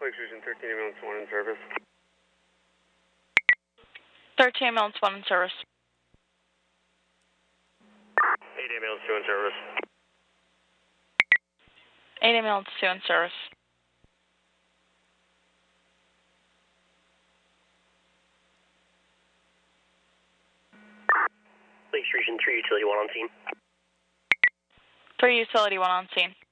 Lakes Region 13 ambulance 1 in service. 13 ambulance 1 in service. 8 ambulance 2 in service. 8 ambulance 2 in service. Lakes Region 3 Utility 1 on scene. 3 utility 1 on scene.